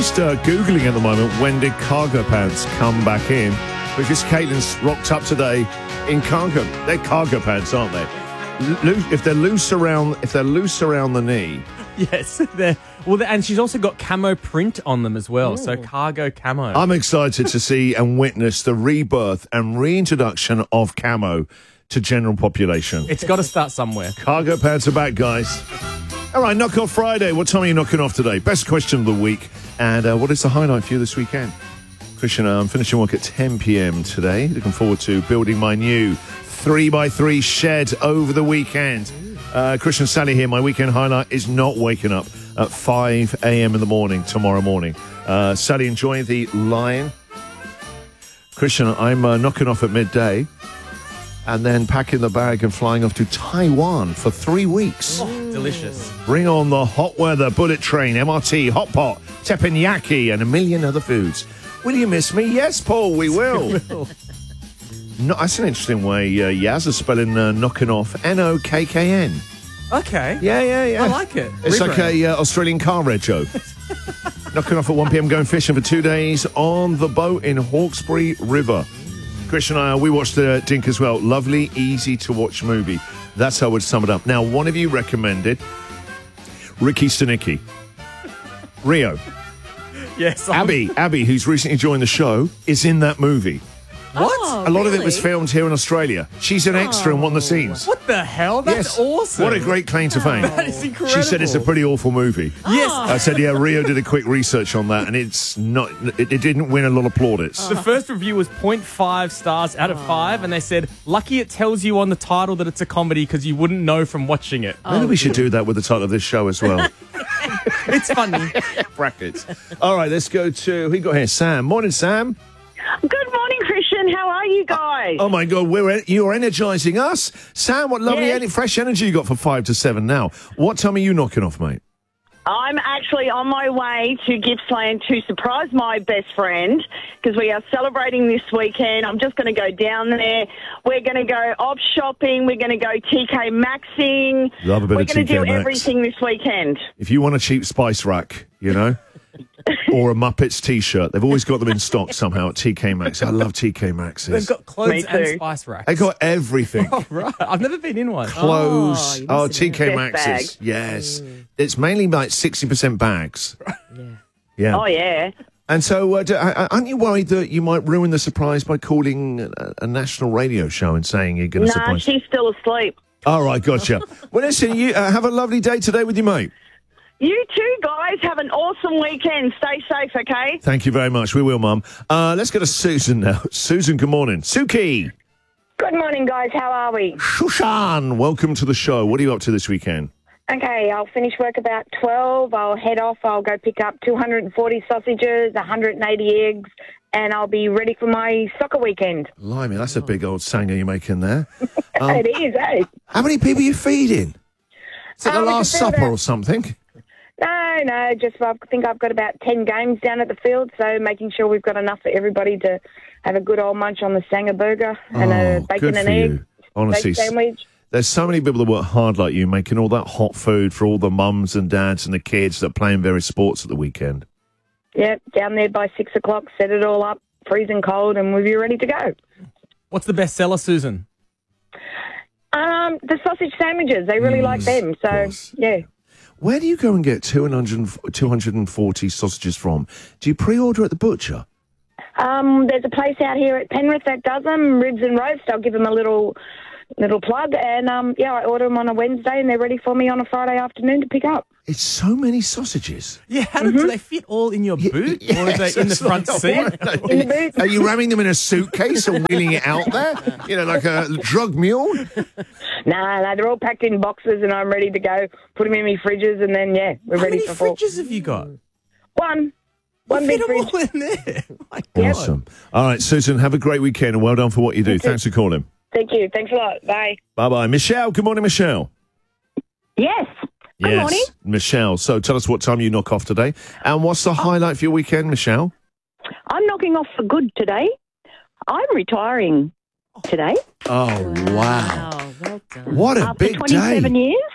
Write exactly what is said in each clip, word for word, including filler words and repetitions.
just uh, Googling at the moment, when did cargo pants come back in? Because Caitlin's rocked up today in cargo. They're cargo pants, aren't they? Lo- if they're loose around, if they're loose around the knee. Yes, they're, well, they're, and she's also got camo print on them as well, so cargo camo. I'm excited to see and witness the rebirth and reintroduction of camo to general population. It's got to start somewhere. Cargo pants are back, guys. All right, Knock Off Friday. What time are you knocking off today? Best question of the week. And uh, what is the highlight for you this weekend? Christian, I'm finishing work at ten p.m. today. Looking forward to building my new three by three shed over the weekend. Uh, Christian Sally here. My weekend highlight is not waking up at five a.m. in the morning tomorrow morning. Uh, Sally enjoying the Lion. Christian, I'm uh, knocking off at midday and then packing the bag and flying off to Taiwan for three weeks. Oh, delicious. Bring on the hot weather, bullet train, M R T, hot pot, teppanyaki, and a million other foods. Will you miss me? Yes, Paul, we will. No, that's an interesting way uh, Yaz is spelling uh, knocking off. N O K K N. Okay. Yeah, yeah, yeah. I like it. It's Rebrand. like a uh, Australian car rego. Knocking off at one p.m. going fishing for two days on the boat in Hawkesbury River. Christian and I, we watched the Dink as well. Lovely, easy to watch movie. That's how I would sum it up. Now, one of you recommended Ricky Stanicki. Rio. Yes. I'm- Abby, Abby, who's recently joined the show, is in that movie. What? Oh, A lot of it really? was filmed here in Australia. She's an extra in one of the scenes. What the hell? That's Yes. awesome. What a great claim to fame. That is incredible. She said it's a pretty awful movie. Yes. I said, yeah, Rio did a quick research on that, and it's not. It, it didn't win a lot of plaudits. The first review was zero point five stars out of five, and they said, lucky it tells you on the title that it's a comedy because you wouldn't know from watching it. Maybe we should do that with the title of this show as well. It's funny. Brackets. All right, let's go to, who we got here? Sam. Morning, Sam. Good morning, Christian. How are you guys? Oh, my God, we're you're energising us. Sam, what lovely, Yes. en- fresh energy you got for five to seven now. What time are you knocking off, mate? I'm actually on my way to Gippsland to surprise my best friend because we are celebrating this weekend. I'm just going to go down there. We're going to go op shopping. We're going to go T K Maxxing. Love a bit We're of going T K to do Maxx. everything this weekend. If you want a cheap spice rack, you know, or a Muppets T-shirt, they've always got them in stock somehow at T K Maxx. I love T K Maxx's. They've got clothes Me and too. spice racks. They got everything. Oh, right. I've never been in one. Clothes. you're Oh, missing T K out. Maxx's. Best bags. Yes. It's mainly like sixty percent bags. Yeah. Oh, yeah. And so, uh, d- uh, aren't you worried that you might ruin the surprise by calling a, a national radio show and saying you're going to Nah, surprise? she's still asleep. All right, gotcha. Well, listen, you uh, have a lovely day today with your mate. You too, guys. Have an awesome weekend. Stay safe, okay? Thank you very much. We will, Mum. Uh, let's go to Susan now. Susan, good morning. Suki. Good morning, guys. How are we? Shushan, welcome to the show. What are you up to this weekend? Okay, I'll finish work about twelve. I'll head off. I'll go pick up two hundred forty sausages, one hundred eighty eggs, and I'll be ready for my soccer weekend. Blimey, that's a big old sanger you're making there. Um, it is, eh? How many people are you feeding? Is it the Um, Last it's about Supper about- or something? No, no, just I think I've got about ten games down at the field, so making sure we've got enough for everybody to have a good old munch on the Sanger burger and a Oh, bacon good and for egg you. Honestly, steak sandwich. there's so many people that work hard like you, making all that hot food for all the mums and dads and the kids that are playing various sports at the weekend. Yep, down there by six o'clock, set it all up, freezing cold, and we'll be ready to go. What's the best seller, Susan? Um, the sausage sandwiches, they really like them, so course. yeah. Where do you go and get two hundred, two hundred forty sausages from? Do you pre-order at the butcher? Um, there's a place out here at Penrith that does them, ribs and roast. I'll give them a little little plug, and um, yeah, I order them on a Wednesday, and they're ready for me on a Friday afternoon to pick up. It's so many sausages. Yeah, how do, do they fit all in your boot? Or are they in the front seat? In the boot. Are you ramming them in a suitcase and wheeling it out there? You know, like a drug mule? Nah, no, they're all packed in boxes, and I'm ready to go. Put them in my fridges, and then yeah, we're How ready many for fall. fridges have you got? One, one You big fit them fridge. all in there. My God. Awesome. All right, Susan, have a great weekend and well done for what you do. Thanks for calling. Thank you. Thanks a lot. Bye. Bye-bye. Michelle, good morning, Michelle. Yes. Good yes, morning. Michelle. So tell us what time you knock off today. And what's the highlight for your weekend, Michelle? I'm knocking off for good today. I'm retiring today Oh, wow. Wow, well done. What a after big twenty-seven day. years.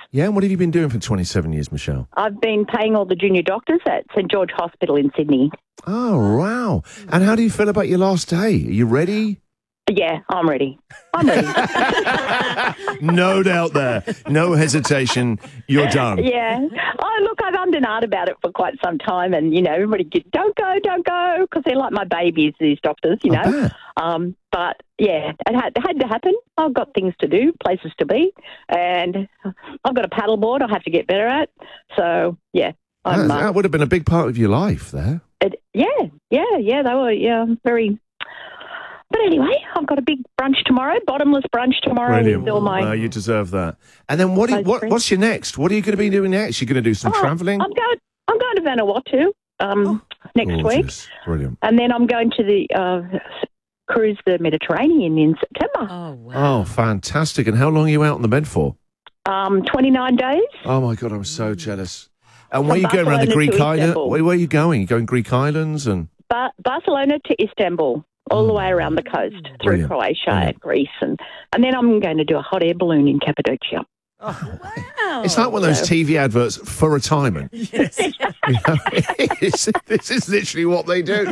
Yeah, and what have you been doing for twenty-seven years, Michelle? I've been paying all the junior doctors at St George Hospital in Sydney. Oh, wow. And how do you feel about your last day? Are you ready? Yeah, I'm ready. I'm ready. No doubt there. No hesitation. You're done. Yeah. Oh, look, I've ummed and ahed about it for quite some time, and, you know, everybody get, don't go, don't go, because they're like my babies, these doctors, you I know. bet. Um, but, yeah, it had, it had to happen. I've got things to do, places to be, and I've got a paddleboard I have to get better at. So, yeah. I'm, That, uh, that would have been a big part of your life there. it, yeah, yeah, yeah, they were, yeah, very... But anyway, I've got a big brunch tomorrow, bottomless brunch tomorrow Brilliant. with all my... Uh, you deserve that. And then what? Are you, Close what friends. what's your next? What are you going to be doing next? You're going to do some Oh, travelling? I'm going. I'm going to Vanuatu um, next week, Gorgeous. Brilliant. and then I'm going to the uh, cruise the Mediterranean in September. Oh, wow. Oh, fantastic. And how long are you out on the bed for? Um, twenty-nine days. Oh, my God, I'm so jealous. And where are From you going around the Barcelona Greek to island? Istanbul. Where, where are you going? You going Greek islands? and Ba- Barcelona to Istanbul, all the way around the coast through Brilliant. Croatia Brilliant. and Greece, and and then I'm going to do a hot air balloon in Cappadocia. Wow. It's like one of those T V adverts for retirement. Yes. You know, it's, this is literally what they do.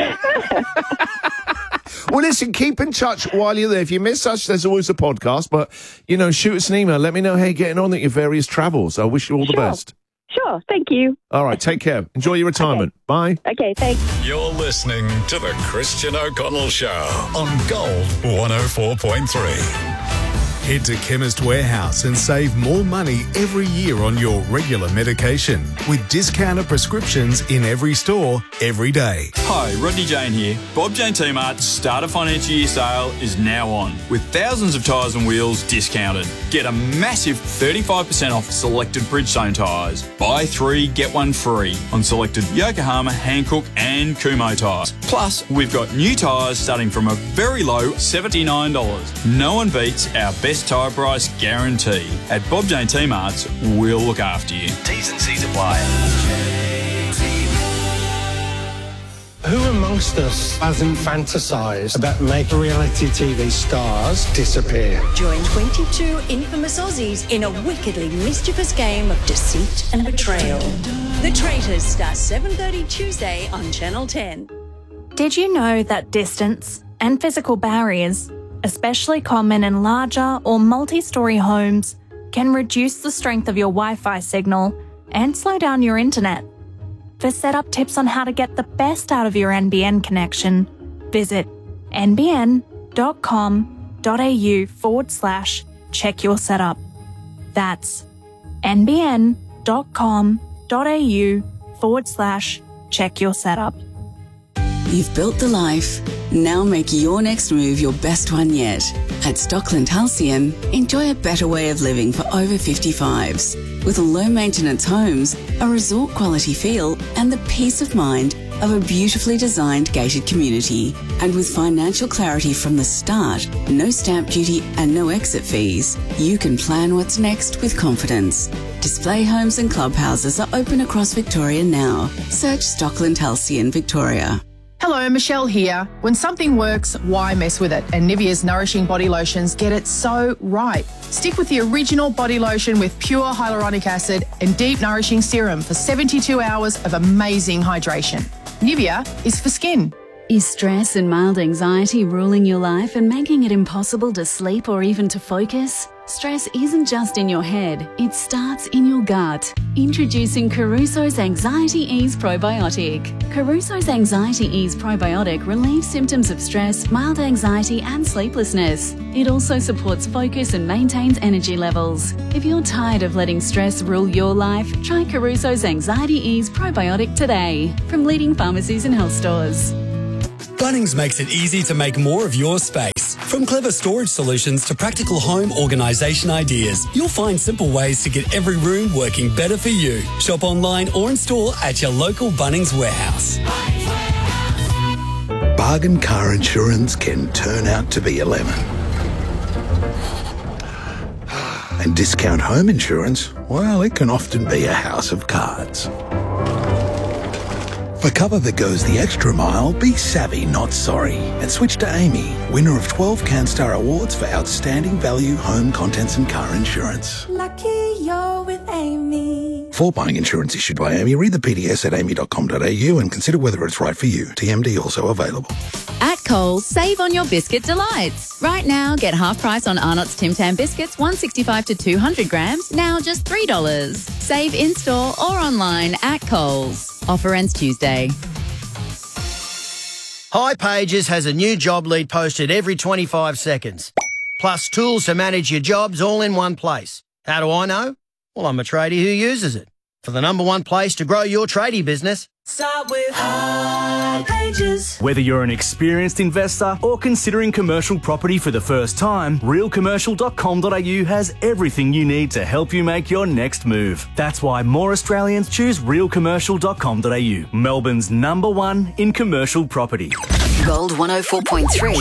Well, listen, keep in touch while you're there. If you miss us, there's always a podcast. But, you know, shoot us an email. Let me know how you're getting on at your various travels. I wish you all the Sure. best. Sure, thank you. All right, take care. Enjoy your retirement. Bye. Okay, thanks. You're listening to The Christian O'Connell Show on Gold one oh four point three. Head to Chemist Warehouse and save more money every year on your regular medication with discounted prescriptions in every store every day. Hi, Rodney Jane here. Bob Jane T-Mart's start of financial year sale is now on, with thousands of tyres and wheels discounted. Get a massive thirty-five percent off selected Bridgestone tyres. Buy three, get one free on selected Yokohama, Hankook and Kumho tyres. Plus, we've got new tyres starting from a very low seventy-nine dollars. No one beats our best tyre price guarantee. At Bob Jane T-Mart's, we'll look after you. T's and C's apply. Who amongst us hasn't fantasised about making reality T V stars disappear? Join twenty-two infamous Aussies in a wickedly mischievous game of deceit and betrayal. The Traitors starts seven thirty Tuesday on Channel ten. Did you know that distance and physical barriers, especially common in larger or multi-storey homes, can reduce the strength of your Wi-Fi signal and slow down your internet? For setup tips on how to get the best out of your N B N connection, visit nbn.com.au forward slash check your setup. That's nbn.com.au forward slash check your setup. You've built the life. Now make your next move your best one yet. At Stockland Halcyon, enjoy a better way of living for over fifty-fives. With low-maintenance homes, a resort-quality feel, and the peace of mind of a beautifully designed gated community. And with financial clarity from the start, no stamp duty and no exit fees, you can plan what's next with confidence. Display homes and clubhouses are open across Victoria now. Search Stockland Halcyon Victoria. Hello, Michelle here. When something works, why mess with it? And Nivea's Nourishing Body Lotions get it so right. Stick with the original body lotion with pure hyaluronic acid and deep nourishing serum for seventy-two hours of amazing hydration. Nivea is for skin. Is stress and mild anxiety ruling your life and making it impossible to sleep or even to focus? Stress isn't just in your head, it starts in your gut. Introducing Caruso's Anxiety Ease Probiotic. Caruso's Anxiety Ease Probiotic relieves symptoms of stress, mild anxiety and sleeplessness. It also supports focus and maintains energy levels. If you're tired of letting stress rule your life, try Caruso's Anxiety Ease Probiotic today from leading pharmacies and health stores. Bunnings makes it easy to make more of your space. From clever storage solutions to practical home organisation ideas, you'll find simple ways to get every room working better for you. Shop online or in store at your local Bunnings warehouse. Bargain car insurance can turn out to be a lemon. And discount home insurance, well, it can often be a house of cards. For cover that goes the extra mile, be savvy, not sorry. And switch to Amy, winner of twelve CanStar Awards for Outstanding Value Home Contents and Car Insurance. Like lucky you're with Amy. For buying insurance issued by Amy, read the P D S at amy dot com dot a u and consider whether it's right for you. T M D also available. At Coles, save on your biscuit delights. Right now, get half price on Arnott's Tim Tam biscuits, one sixty-five to two hundred grams, now just three dollars. Save in-store or online at Coles. Offer ends Tuesday. hipages has a new job lead posted every twenty-five seconds. Plus tools to manage your jobs all in one place. How do I know? Well, I'm a tradie who uses it. For the number one place to grow your tradie business, Start with hipages. Whether you're an experienced investor or considering commercial property for the first time, real commercial dot com dot a u has everything you need to help you make your next move. That's why more Australians choose real commercial dot com dot a u, Melbourne's number one in commercial property. Gold one oh four point three.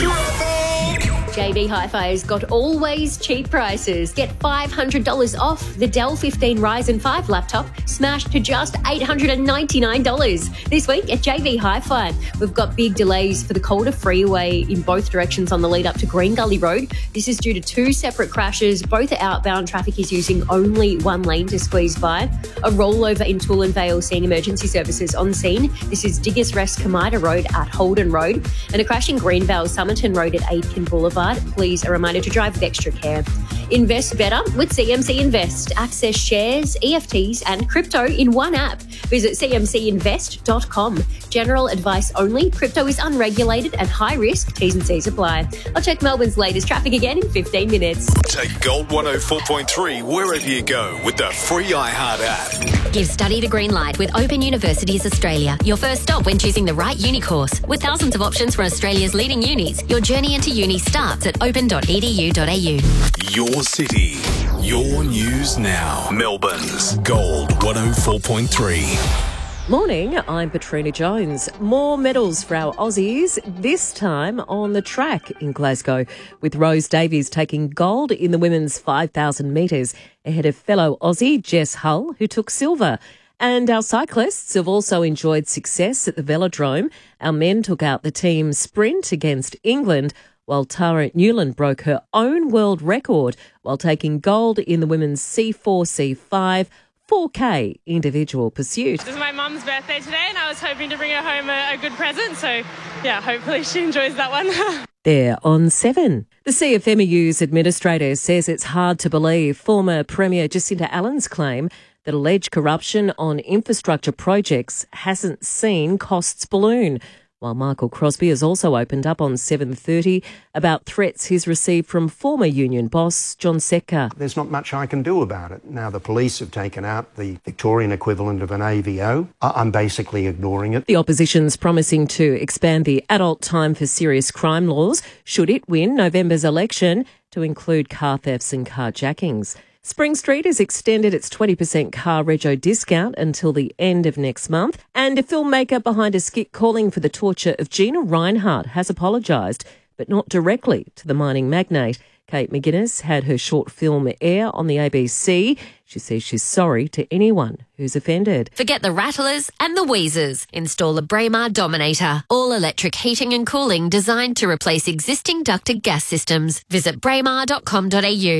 J B Hi-Fi's got always cheap prices. Get five hundred dollars off the Dell fifteen Ryzen five laptop, smashed to just eight hundred ninety-nine dollars. This week at J B Hi-Fi, we've got big delays for the Calder Freeway in both directions on the lead up to Green Gully Road. This is due to two separate crashes. Both outbound traffic is using only one lane to squeeze by. A rollover in Toolern Vale seeing emergency services on scene. This is Diggers Rest Kamida Road at Holden Road. And a crash in Greenvale Somerton Road at Aitken Boulevard. Please, a reminder to drive with extra care. Invest better with C M C Invest. Access shares, E F Ts and crypto in one app. Visit c m c invest dot com. General advice only. Crypto is unregulated and high risk. T's and C's apply. I'll check Melbourne's latest traffic again in fifteen minutes. Take Gold one oh four point three wherever you go with the free iHeart app. Give study the green light with Open Universities Australia. Your first stop when choosing the right uni course. With thousands of options from Australia's leading unis, your journey into uni starts at open dot e d u dot a u. Your city, your news now. Melbourne's Gold one oh four point three. Morning, I'm Petrina Jones. More medals for our Aussies, this time on the track in Glasgow, with Rose Davies taking gold in the women's five thousand metres ahead of fellow Aussie Jess Hull, who took silver. And our cyclists have also enjoyed success at the Velodrome. Our men took out the team sprint against England, while Tara Newland broke her own world record while taking gold in the women's C four C five four K individual pursuit. It was my mum's birthday today and I was hoping to bring her home a, a good present, so yeah, hopefully she enjoys that one. There on seven. The C F M E U's administrator says it's hard to believe former Premier Jacinta Allen's claim that alleged corruption on infrastructure projects hasn't seen costs balloon. While Michael Crosby has also opened up on seven thirty about threats he's received from former union boss John Setka. There's not much I can do about it. Now the police have taken out the Victorian equivalent of an A V O. I'm basically ignoring it. The opposition's promising to expand the adult time for serious crime laws should it win November's election to include car thefts and carjackings. Spring Street has extended its twenty percent car rego discount until the end of next month. And a filmmaker behind a skit calling for the torture of Gina Rinehart has apologised, but not directly to the mining magnate. Kate McGuinness had her short film air on the A B C. She says she's sorry to anyone who's offended. Forget the rattlers and the wheezers. Install a Braemar Dominator. All-electric heating and cooling designed to replace existing ducted gas systems. Visit braemar dot com dot a u.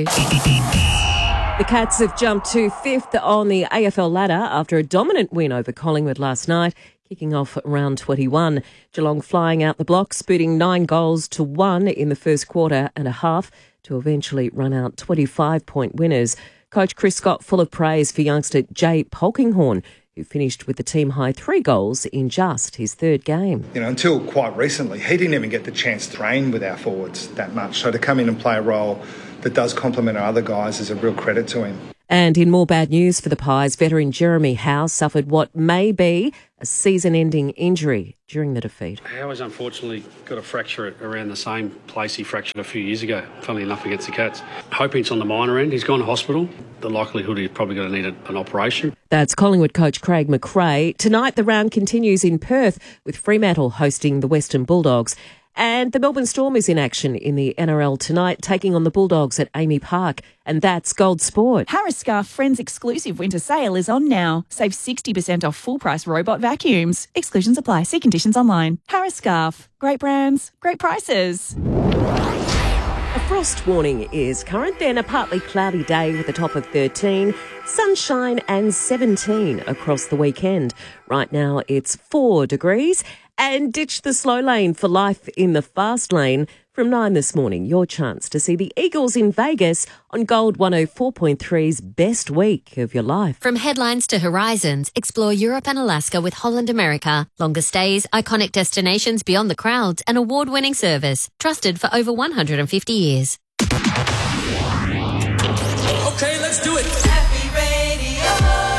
The Cats have jumped to fifth on the A F L ladder after a dominant win over Collingwood last night, kicking off round twenty-one. Geelong flying out the blocks, booting nine goals to one in the first quarter and a half to eventually run out twenty-five point winners. Coach Chris Scott full of praise for youngster Jay Polkinghorne, who finished with the team-high three goals in just his third game. You know, until quite recently, he didn't even get the chance to train with our forwards that much. So to come in and play a role that does complement our other guys is a real credit to him. And in more bad news for the Pies, veteran Jeremy Howe suffered what may be a season-ending injury during the defeat. Howe has unfortunately got a fracture around the same place he fractured a few years ago, funnily enough, against the Cats. Hoping it's on the minor end. He's gone to hospital. The likelihood he's probably going to need a, an operation. That's Collingwood coach Craig McRae. Tonight the round continues in Perth with Fremantle hosting the Western Bulldogs. And the Melbourne Storm is in action in the N R L tonight, taking on the Bulldogs at Amy Park. And that's Gold Sport. Harris Scarfe Friends exclusive winter sale is on now. Save sixty percent off full-price robot vacuums. Exclusions apply. See conditions online. Harris Scarfe. Great brands, great prices. A frost warning is current, then a partly cloudy day with a top of thirteen, sunshine and seventeen across the weekend. Right now it's four degrees, and ditch the slow lane for life in the fast lane. From nine this morning, your chance to see the Eagles in Vegas on Gold one oh four point three's best week of your life. From headlines to horizons, explore Europe and Alaska with Holland America. Longer stays, iconic destinations beyond the crowds, and award-winning service. Trusted for over one hundred fifty years. Okay, let's do it. Happy Radio.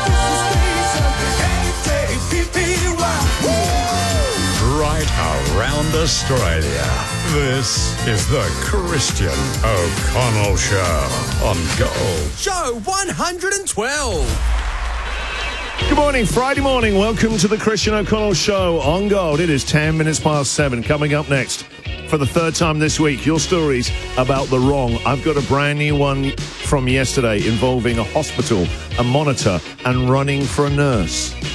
Right around Australia. This is the Christian O'Connell Show on Gold. Show one hundred twelve. Good morning, Friday morning. Welcome to the Christian O'Connell Show on Gold. It is ten minutes past seven. Coming up next, for the third time this week, your stories about the wrong. I've got a brand new one from yesterday involving a hospital, a monitor, and running for a nurse.